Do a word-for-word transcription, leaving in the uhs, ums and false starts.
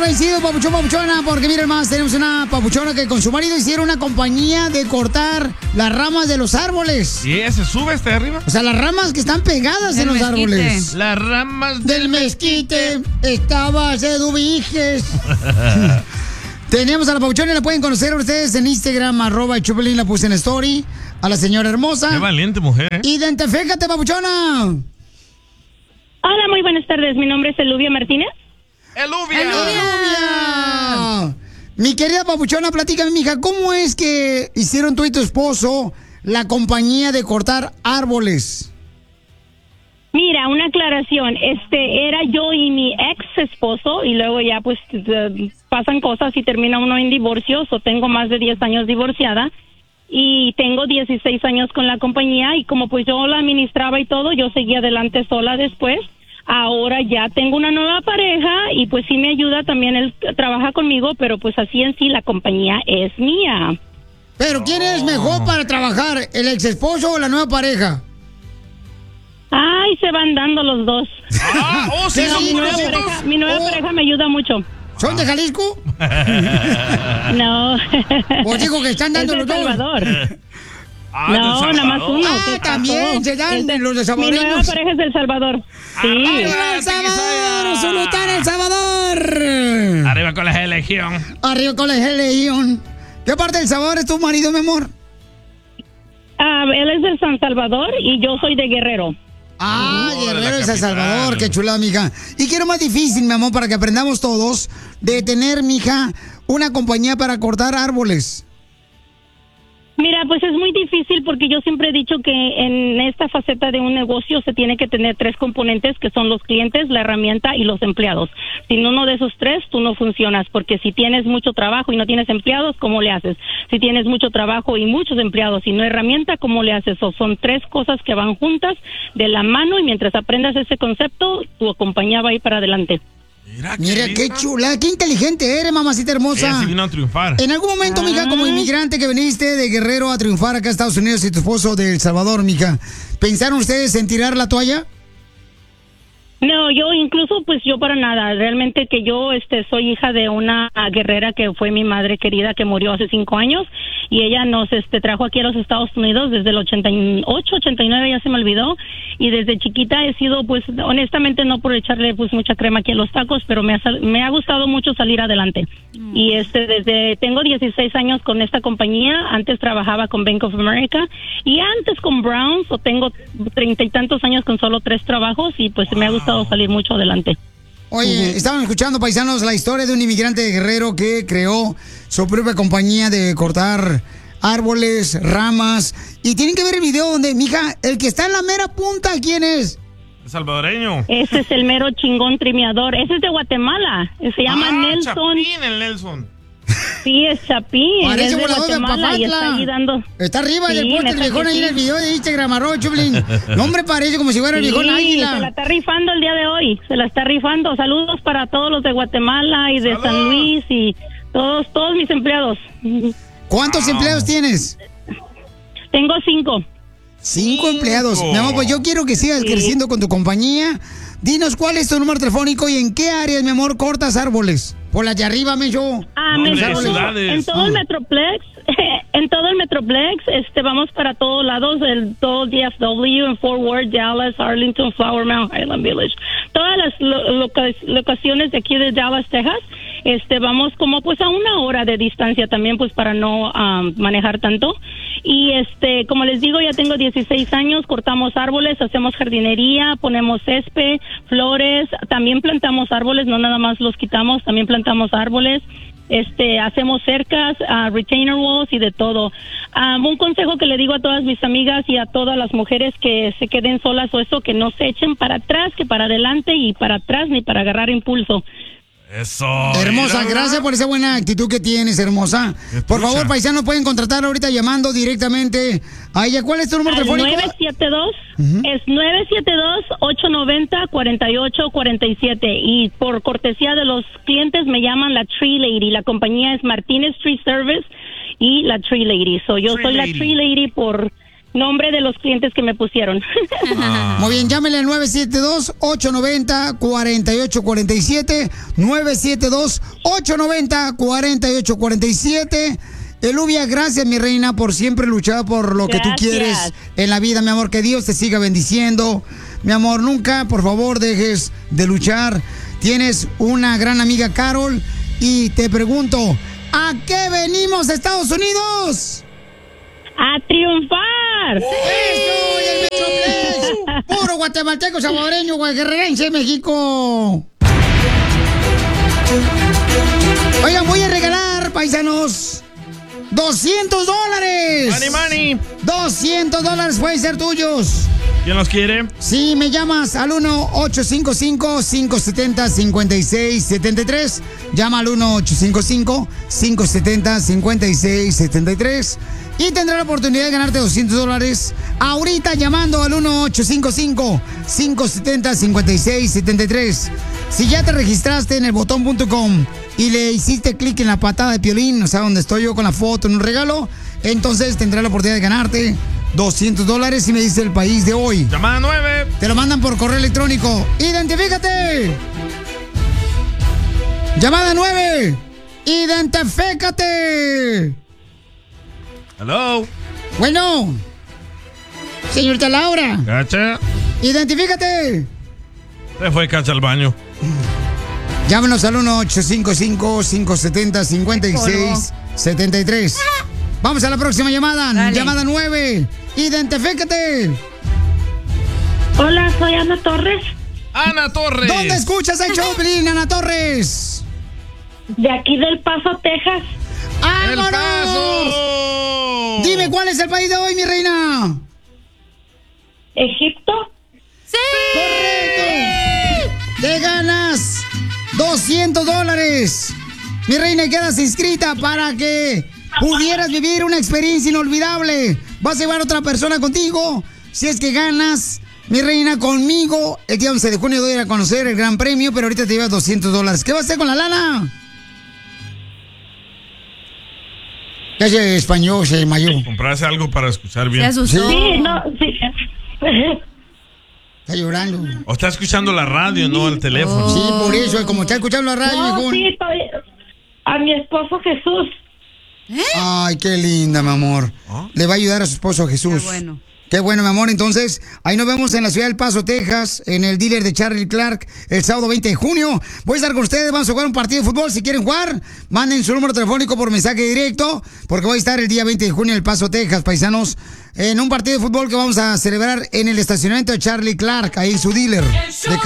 vencido, papuchón, papuchona, porque miren más, tenemos una papuchona que con su marido hicieron una compañía de cortar las ramas de los árboles. ¿Y ella se sube hasta arriba? O sea, las ramas que están pegadas Del en los mezquite. árboles. Las ramas Del mezquite estaba de dubiges. Tenemos a la papuchona y la pueden conocer ustedes en Instagram, arroba el Chupelín, la puse en story. A la señora hermosa. Qué valiente mujer, ¿eh? Identifícate, papuchona. Hola, muy buenas tardes. Mi nombre es Eluvia Martínez. ¡Eluvia! ¡Eluvia! Mi querida papuchona, platícame, mija, ¿cómo es que hicieron tú y tu esposo la compañía de cortar árboles? Mira, una aclaración. Este, era yo y mi ex esposo, y luego ya pues uh, pasan cosas y termina uno en divorcio. O tengo más de diez años divorciada. Y tengo dieciséis años con la compañía y como pues yo la administraba y todo, yo seguía adelante sola después. Ahora ya tengo una nueva pareja y pues sí me ayuda, también él trabaja conmigo, pero pues así en sí la compañía es mía. ¿Pero quién es mejor para trabajar, el ex esposo o la nueva pareja? Ay, se van dando los dos. Ah, oh, sí, Pero son mi nueva, conocidos. pareja, mi nueva Oh. pareja me ayuda mucho. ¿Son de Jalisco? No. Pues digo que están dando Es los de dos. Salvador. Ah, No, del nada más Salvador. uno. Ah, ¿Qué pasó? también se dan Es de- los de Mi salvadoreños. nueva pareja es del Salvador. Sí. ¡Arriba El Salvador! ¡Sultán El Salvador! Arriba con la legión. Arriba con la Legión. ¿Qué parte del Salvador es tu marido, mi amor? Ah, él es de San Salvador y yo soy de Guerrero. Ah, Oh, de Guerrero la de San capital. Salvador, qué chula, mija. ¿Y qué es lo más difícil, mi amor, para que aprendamos todos de tener, mija, una compañía para cortar árboles? Mira, pues es muy difícil porque yo siempre he dicho que en esta faceta de un negocio se tiene que tener tres componentes que son los clientes, la herramienta y los empleados. Sin uno de esos tres, tú no funcionas porque si tienes mucho trabajo y no tienes empleados, ¿cómo le haces? Si tienes mucho trabajo y muchos empleados y no herramienta, ¿cómo le haces? O son tres cosas que van juntas de la mano y mientras aprendas ese concepto, tu compañía va a ir para adelante. Mira, Mira, qué linda. chula, qué inteligente eres, mamacita hermosa. Ella sí vino a triunfar. En algún momento, mija, como inmigrante que viniste de Guerrero a triunfar acá a Estados Unidos y tu esposo de El Salvador, mija, ¿pensaron ustedes en tirar la toalla? No, yo incluso pues yo para nada, realmente que yo este soy hija de una guerrera que fue mi madre querida que murió hace cinco años y ella nos este trajo aquí a los Estados Unidos desde el ochenta y ocho, ochenta y nueve, ya se me olvidó, y desde chiquita he sido pues honestamente no por echarle pues mucha crema aquí a los tacos, pero me ha, sal- me ha gustado mucho salir adelante. Y este desde tengo dieciséis años con esta compañía, antes trabajaba con Bank of America y antes con Browns, o tengo treinta y tantos años con solo tres trabajos y pues me ha gustado salir mucho adelante. Oye, estaban escuchando, paisanos, la historia de un inmigrante de Guerrero que creó su propia compañía de cortar árboles, ramas. Y tienen que ver el video donde, mija, el que está en la mera punta, ¿quién es? Salvadoreño. Ese es el mero chingón trimeador. Ese es de Guatemala. Se llama Ah, Nelson. Chapín, el Nelson. Sí, es Chapín. Parece es de volador de Guatemala y está Papantla. ahí dando. Está arriba Sí, del poste el neta viejón que ahí en sí. el video de Instagram, arroba Chuplin. No, hombre, parece como si fuera el Sí, viejón se la águila. está rifando el día de hoy. Se la está rifando. Saludos para todos los de Guatemala y de Saludos. San Luis y todos, todos mis empleados. ¿Cuántos empleados tienes? Tengo cinco. Cinco empleados. Mi amor, pues yo quiero que sigas Sí. creciendo con tu compañía. Dinos cuál es tu número telefónico y en qué áreas, mi amor, cortas árboles. Por las de arriba, me yo. Ah, Nombre me- de todo- ciudades. en todo el Mm. Metroplex, en todo el Metroplex, este, vamos para todos lados, el todo D F W, en Fort Worth, Dallas, Arlington, Flower Mound, Highland Village, todas las lo- loca- locaciones de aquí de Dallas, Texas, este, vamos como pues a una hora de distancia también, pues para no um, manejar tanto. Y este, como les digo, ya tengo dieciséis años, cortamos árboles, hacemos jardinería, ponemos césped, flores, también plantamos árboles, no nada más los quitamos, también plantamos árboles, este, hacemos cercas, uh, retainer walls y de todo. Um, un consejo que le digo a todas mis amigas y a todas las mujeres que se queden solas o eso, que no se echen para atrás, que para adelante y para atrás ni para agarrar impulso. Eso. Hermosa, mira. gracias por esa buena actitud que tienes, hermosa. Por Escucha. favor, paisanos, pueden contratar ahorita llamando directamente a ella. ¿Cuál es tu número Al telefónico? nueve siete dos, es nueve siete dos, ocho nueve cero, cuatro ocho cuatro siete y por cortesía de los clientes me llaman la Tree Lady. La compañía es Martínez Tree Service y la Tree Lady. So, yo Tree soy Lady. la Tree Lady por nombre de los clientes que me pusieron. Ah. Muy bien, llámenle al nueve siete dos, ocho nueve cero, cuatro ocho cuatro siete, nueve siete dos, ocho nueve cero, cuatro ocho cuatro siete. Elubia, gracias, mi reina, por siempre luchar por lo Gracias. que tú quieres en la vida, mi amor. Que Dios te siga bendiciendo. Mi amor, nunca, por favor, dejes de luchar. Tienes una gran amiga, Carol, y te pregunto, ¿a qué venimos, Estados Unidos? ¡A triunfar! ¡Eso! ¡Y el Metroplex! ¡Puro guatemalteco, salvadoreño, guajerrense, México! Oigan, voy a regalar, paisanos, ¡doscientos dólares! ¡Money, money! ¡doscientos dólares pueden ser tuyos! ¿Quién los quiere? Si me llamas al uno ocho cinco cinco, cinco siete cero, cinco seis siete tres, llama al uno ocho cinco cinco, cinco siete cero, cinco seis siete tres y tendrás la oportunidad de ganarte doscientos dólares ahorita llamando al uno ocho cinco cinco, cinco siete cero, cinco seis siete tres. Si ya te registraste en el botón punto com y le hiciste clic en la patada de Piolín, o sea, donde estoy yo con la foto en un regalo, entonces tendrás la oportunidad de ganarte doscientos dólares y me dice el país de hoy. Llamada nueve. Te lo mandan por correo electrónico. ¡Identifícate! Llamada nueve. ¡Identifícate! Hello. Bueno. Señorita Laura. Cacha. ¡Identifícate! Se fue Cacha al baño. Llámenos al uno ocho cinco cinco, cinco siete cero, cinco seis siete tres. Vamos a la próxima llamada. Dale. Llamada nueve. ¡Identifícate! Hola, soy Ana Torres, Ana Torres. ¿Dónde escuchas el show, Pelín, Ana Torres? de aquí del Paso, Texas. ¡El ¡Vámonos! Paso! Dime, ¿cuál es el país de hoy, mi reina? ¿Egipto? ¡Correcto! ¡Te ganas doscientos dólares! Mi reina, quedas inscrita para que pudieras vivir una experiencia inolvidable. Vas a llevar a otra persona contigo. Si es que ganas, mi reina, conmigo, el día once de junio voy a ir a conocer el gran premio, pero ahorita te llevas doscientos dólares. ¿Qué vas a hacer con la lana? Ya se español, se desmayó. Comprarse algo para escuchar Se bien. asustó. Sí, no, sí. Está llorando. O está escuchando la radio, no el teléfono. Sí, por eso, como está escuchando la radio, No, viejón. sí, estoy a mi esposo Jesús. Ay, qué linda, mi amor. ¿Ah? Le va a ayudar a su esposo Jesús. Qué bueno. Qué bueno, mi amor. Entonces, ahí nos vemos en la ciudad del Paso, Texas, en el dealer de Charlie Clark, el sábado veinte de junio. Voy a estar con ustedes, vamos a jugar un partido de fútbol. Si quieren jugar, manden su número telefónico por mensaje directo, porque voy a estar el día veinte de junio en el Paso, Texas, paisanos, en un partido de fútbol que vamos a celebrar en el estacionamiento de Charlie Clark, ahí en su dealer de